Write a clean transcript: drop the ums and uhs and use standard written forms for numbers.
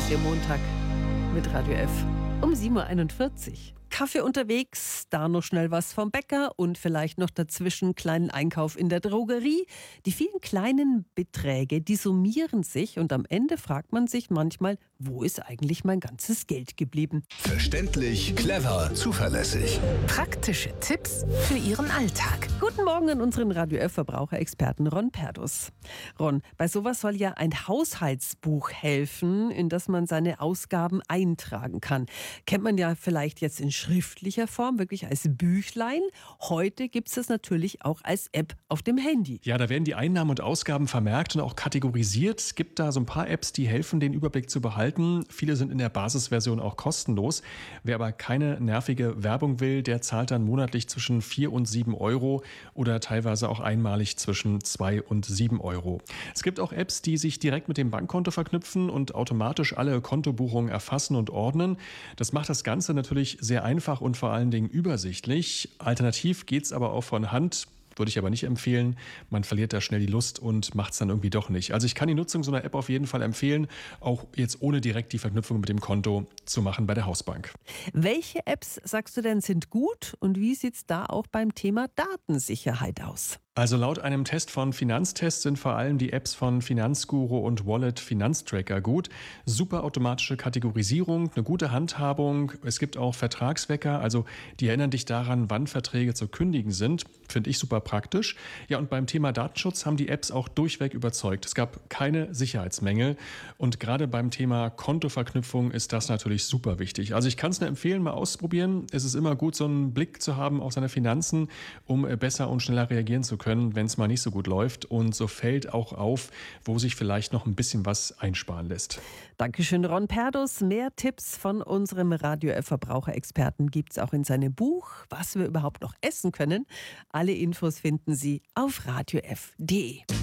Montag mit Radio F um 7.41 Uhr. Kaffee unterwegs, da noch schnell was vom Bäcker und vielleicht noch dazwischen kleinen Einkauf in der Drogerie. Die vielen kleinen Beträge, die summieren sich und am Ende fragt man sich manchmal, wo ist eigentlich mein ganzes Geld geblieben? Verständlich, clever, zuverlässig. Praktische Tipps für Ihren Alltag. Guten Morgen an unseren Radio F Verbraucherexperten Ron Perdus. Ron, bei sowas soll ja ein Haushaltsbuch helfen, in das man seine Ausgaben eintragen kann. Kennt man ja vielleicht jetzt in schriftlicher Form, wirklich als Büchlein. Heute gibt es das natürlich auch als App auf dem Handy. Ja, da werden die Einnahmen und Ausgaben vermerkt und auch kategorisiert. Es gibt da so ein paar Apps, die helfen, den Überblick zu behalten. Viele sind in der Basisversion auch kostenlos. Wer aber keine nervige Werbung will, der zahlt dann monatlich zwischen 4 und 7 Euro oder teilweise auch einmalig zwischen 2 und 7 Euro. Es gibt auch Apps, die sich direkt mit dem Bankkonto verknüpfen und automatisch alle Kontobuchungen erfassen und ordnen. Das macht das Ganze natürlich sehr einfach und vor allen Dingen übersichtlich. Alternativ geht es aber auch von Hand. Würde ich aber nicht empfehlen. Man verliert da schnell die Lust und macht es dann irgendwie doch nicht. Also ich kann die Nutzung so einer App auf jeden Fall empfehlen, auch jetzt ohne direkt die Verknüpfung mit dem Konto zu machen bei der Hausbank. Welche Apps, sagst du denn, sind gut und wie sieht es da auch beim Thema Datensicherheit aus? Also laut einem Test von Finanztest sind vor allem die Apps von Finanzguru und Wallet Finanztracker gut. Super automatische Kategorisierung, eine gute Handhabung. Es gibt auch Vertragswecker, also die erinnern dich daran, wann Verträge zu kündigen sind. Finde ich super praktisch. Ja, und beim Thema Datenschutz haben die Apps auch durchweg überzeugt. Es gab keine Sicherheitsmängel. Und gerade beim Thema Kontoverknüpfung ist das natürlich super wichtig. Also ich kann es nur empfehlen, mal ausprobieren. Es ist immer gut, so einen Blick zu haben auf seine Finanzen, um besser und schneller reagieren zu können, wenn es mal nicht so gut läuft. Und so fällt auch auf, wo sich vielleicht noch ein bisschen was einsparen lässt. Dankeschön, Ron Perdus. Mehr Tipps von unserem Radio F Verbraucherexperten gibt es auch in seinem Buch, was wir überhaupt noch essen können. Alle Infos finden Sie auf radiof.de.